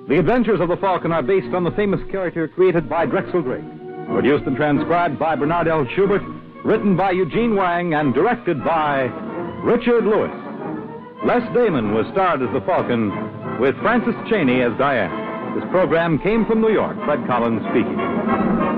The Adventures of the Falcon are based on the famous character created by Drexel Drake. Produced and transcribed by Bernard L. Schubert, written by Eugene Wang, and directed by Richard Lewis. Les Damon was starred as the Falcon, with Frances Cheney as Diane. This program came from New York. Fred Collins speaking.